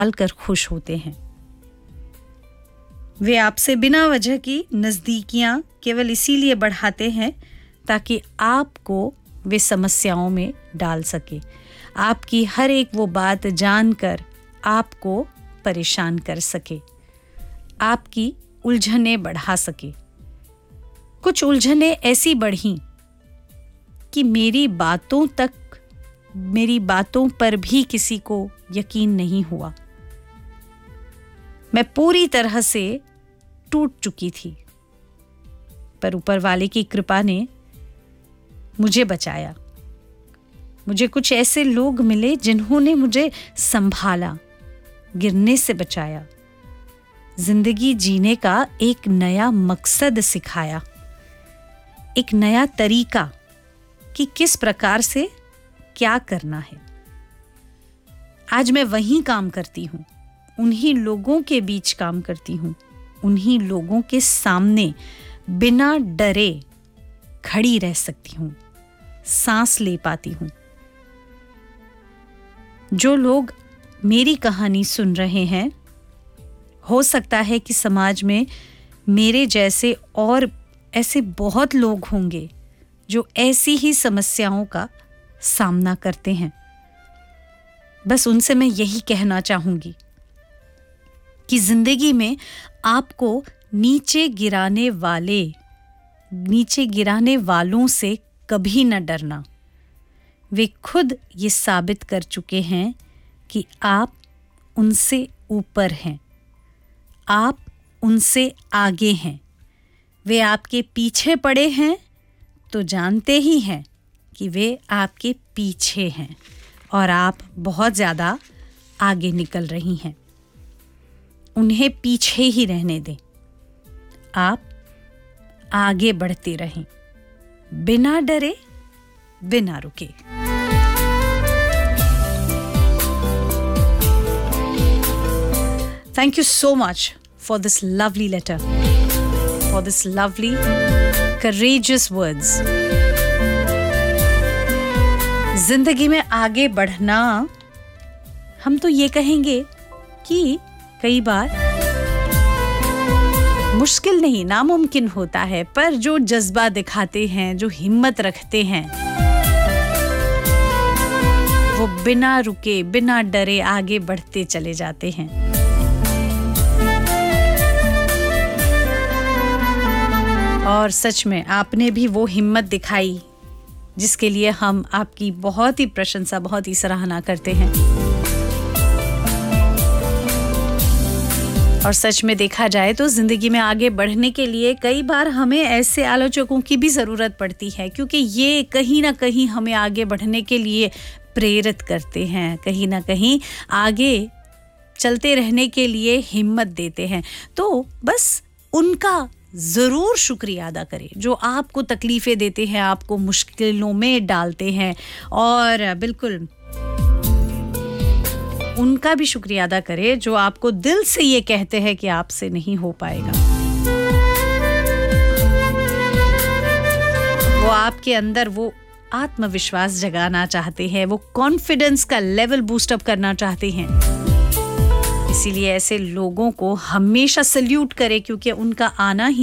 डालकर खुश होते हैं। वे आपसे बिना वजह की नज़दीकियां केवल इसीलिए बढ़ाते हैं ताकि आपको वे समस्याओं में डाल सके, आपकी हर एक वो बात जानकर आपको परेशान कर सके, आपकी उलझनें बढ़ा सके। कुछ उलझनें ऐसी बढ़ीं कि मेरी बातों पर भी किसी को यकीन नहीं हुआ। मैं पूरी तरह से टूट चुकी थी, पर ऊपर वाले की कृपा ने मुझे बचाया। मुझे कुछ ऐसे लोग मिले जिन्होंने मुझे संभाला, गिरने से बचाया, जिंदगी जीने का एक नया मकसद सिखाया, एक नया तरीका कि किस प्रकार से क्या करना है। आज मैं वहीं काम करती हूँ, उन्हीं लोगों के बीच काम करती हूँ, उन्हीं लोगों के सामने बिना डरे खड़ी रह सकती हूँ, सांस ले पाती हूँ। जो लोग मेरी कहानी सुन रहे हैं, हो सकता है कि समाज में मेरे जैसे और ऐसे बहुत लोग होंगे जो ऐसी ही समस्याओं का सामना करते हैं। बस उनसे मैं यही कहना चाहूंगी कि जिंदगी में आपको नीचे गिराने वालों से कभी न डरना। वे खुद ये साबित कर चुके हैं कि आप उनसे ऊपर हैं, आप उनसे आगे हैं। वे आपके पीछे पड़े हैं तो जानते ही हैं कि वे आपके पीछे हैं और आप बहुत ज़्यादा आगे निकल रही हैं। उन्हें पीछे ही रहने दें, आप आगे बढ़ते रहें, बिना डरे, बिना रुके। Thank you so much for this lovely letter, for this lovely, courageous words. जिंदगी में आगे बढ़ना, हम तो ये कहेंगे कि कई बार मुश्किल नहीं, नामुमकिन होता है, पर जो जज्बा दिखाते हैं, जो हिम्मत रखते हैं, वो बिना रुके, बिना डरे आगे बढ़ते चले जाते हैं। और सच में आपने भी वो हिम्मत दिखाई जिसके लिए हम आपकी बहुत ही प्रशंसा, बहुत ही सराहना करते हैं। और सच में देखा जाए तो जिंदगी में आगे बढ़ने के लिए कई बार हमें ऐसे आलोचकों की भी ज़रूरत पड़ती है, क्योंकि ये कहीं ना कहीं हमें आगे बढ़ने के लिए प्रेरित करते हैं, कहीं ना कहीं आगे चलते रहने के लिए हिम्मत देते हैं। तो बस उनका ज़रूर शुक्रिया अदा करें जो आपको तकलीफ़ें देते हैं, आपको मुश्किलों में डालते हैं, और बिल्कुल उनका भी शुक्रिया अदा करें जो आपको दिल से ये कहते हैं कि आपसे नहीं हो पाएगा। वो आपके अंदर वो आत्मविश्वास जगाना चाहते हैं, वो कॉन्फिडेंस का लेवल बूस्ट अप करना चाहते हैं। इसीलिए ऐसे लोगों को हमेशा सल्यूट करें, क्योंकि उनका आना ही